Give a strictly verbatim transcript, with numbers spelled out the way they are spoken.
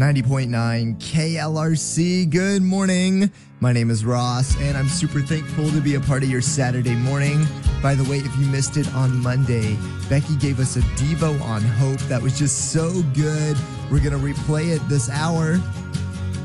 ninety point nine K L R C. Good morning. My name is Ross, and I'm super thankful to be a part of your Saturday morning. By the way, if you missed it on Monday, Becky gave us a Devo on hope that was just so good. We're going to replay it this hour.